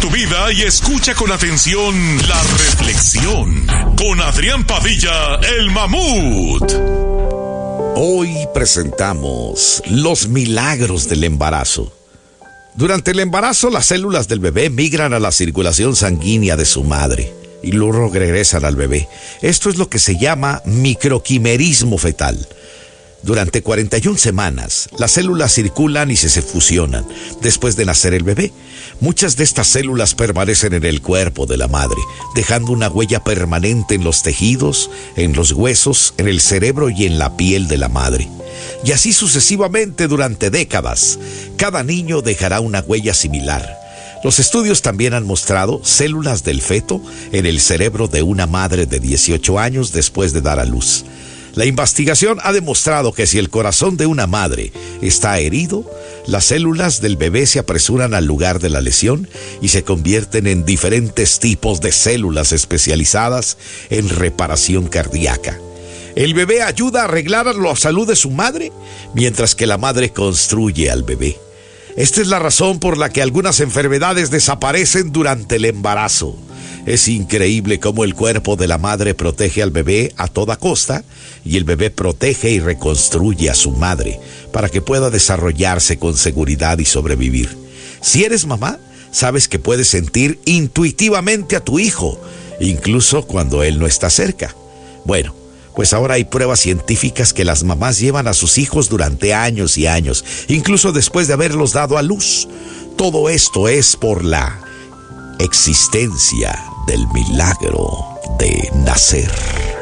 tu vida y escucha con atención la reflexión con Adrián Padilla, el Mamut. Hoy presentamos los milagros del embarazo. Durante el embarazo, las células del bebé migran a la circulación sanguínea de su madre y luego regresan al bebé. Esto es lo que se llama microquimerismo fetal. Durante 41 semanas, las células circulan y se fusionan después de nacer el bebé. Muchas de estas células permanecen en el cuerpo de la madre, dejando una huella permanente en los tejidos, en los huesos, en el cerebro y en la piel de la madre. Y así sucesivamente durante décadas. Cada niño dejará una huella similar. Los estudios también han mostrado células del feto en el cerebro de una madre de 18 años después de dar a luz. La investigación ha demostrado que si el corazón de una madre está herido, las células del bebé se apresuran al lugar de la lesión y se convierten en diferentes tipos de células especializadas en reparación cardíaca. El bebé ayuda a arreglar la salud de su madre, mientras que la madre construye al bebé. Esta es la razón por la que algunas enfermedades desaparecen durante el embarazo. Es increíble cómo el cuerpo de la madre protege al bebé a toda costa y el bebé protege y reconstruye a su madre para que pueda desarrollarse con seguridad y sobrevivir. Si eres mamá, sabes que puedes sentir intuitivamente a tu hijo, incluso cuando él no está cerca. Bueno, pues ahora hay pruebas científicas que las mamás llevan a sus hijos durante años y años, incluso después de haberlos dado a luz. Todo esto es por la existencia del milagro de nacer.